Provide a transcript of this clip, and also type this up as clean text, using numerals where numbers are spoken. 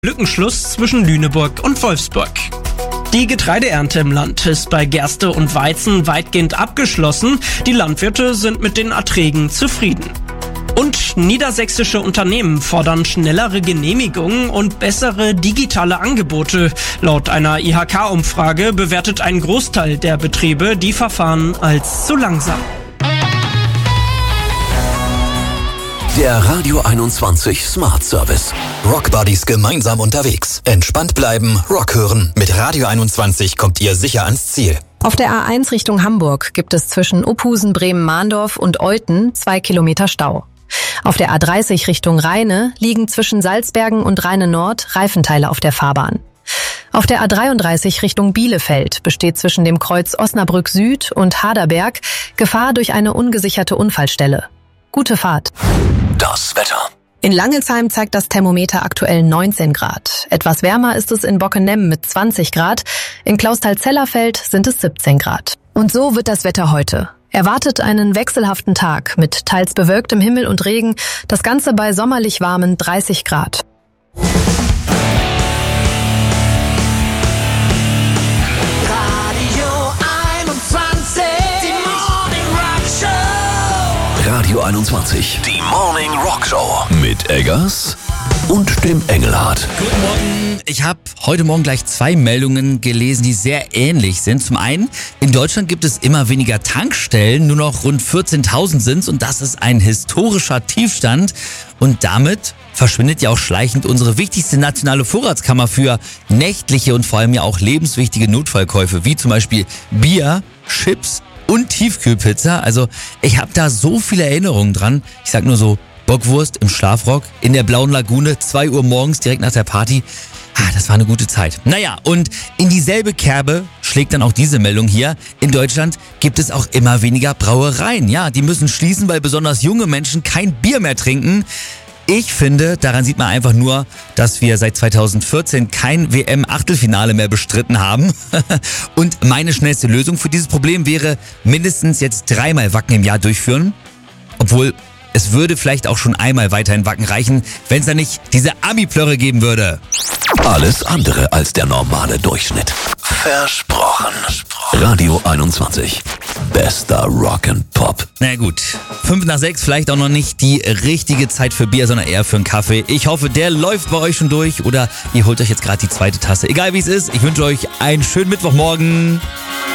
Lückenschluss zwischen Lüneburg und Wolfsburg. Die Getreideernte im Land ist bei Gerste und Weizen weitgehend abgeschlossen. Die Landwirte sind mit den Erträgen zufrieden. Und niedersächsische Unternehmen fordern schnellere Genehmigungen und bessere digitale Angebote. Laut einer IHK-Umfrage bewertet ein Großteil der Betriebe die Verfahren als zu langsam. Der Radio 21 Smart Service. Rock Buddies gemeinsam unterwegs. Entspannt bleiben, Rock hören. Mit Radio 21 kommt ihr sicher ans Ziel. Auf der A1 Richtung Hamburg gibt es zwischen Uphusen, Bremen-Mahndorf und Olten 2 Kilometer Stau. Auf der A30 Richtung Rheine liegen zwischen Salzbergen und Rheine Nord Reifenteile auf der Fahrbahn. Auf der A33 Richtung Bielefeld besteht zwischen dem Kreuz Osnabrück Süd und Haderberg Gefahr durch eine ungesicherte Unfallstelle. Gute Fahrt. Das Wetter. In Langelsheim zeigt das Thermometer aktuell 19 Grad. Etwas wärmer ist es in Bockenem mit 20 Grad. In Clausthal-Zellerfeld sind es 17 Grad. Und so wird das Wetter heute. Erwartet einen wechselhaften Tag mit teils bewölktem Himmel und Regen. Das Ganze bei sommerlich warmen 30 Grad. Radio 21, die Morning Rock Show mit Eggers und dem Engelhardt. Guten Morgen. Ich habe heute Morgen gleich 2 Meldungen gelesen, die sehr ähnlich sind. Zum einen, in Deutschland gibt es immer weniger Tankstellen, nur noch rund 14.000 sind's und das ist ein historischer Tiefstand. Und damit verschwindet ja auch schleichend unsere wichtigste nationale Vorratskammer für nächtliche und vor allem ja auch lebenswichtige Notfallkäufe, wie zum Beispiel Bier, Chips und Tiefkühlpizza. Also ich habe da so viele Erinnerungen dran. Ich sag nur so, Bockwurst im Schlafrock, in der Blauen Lagune, 2 Uhr morgens direkt nach der Party. Das war eine gute Zeit. Naja, und in dieselbe Kerbe schlägt dann auch diese Meldung hier. In Deutschland gibt es auch immer weniger Brauereien. Ja, die müssen schließen, weil besonders junge Menschen kein Bier mehr trinken. Ich finde, daran sieht man einfach nur, dass wir seit 2014 kein WM-Achtelfinale mehr bestritten haben. Und meine schnellste Lösung für dieses Problem wäre, mindestens jetzt 3-mal Wacken im Jahr durchführen. Obwohl, es würde vielleicht auch schon einmal weiterhin Wacken reichen, wenn es da nicht diese Ami-Plörre geben würde. Alles andere als der normale Durchschnitt. Versprochen. Radio 21. Bester Rock'n'Pop. Na gut, 5 nach 6, vielleicht auch noch nicht die richtige Zeit für Bier, sondern eher für einen Kaffee. Ich hoffe, der läuft bei euch schon durch oder ihr holt euch jetzt gerade die 2. Tasse. Egal wie es ist, ich wünsche euch einen schönen Mittwochmorgen.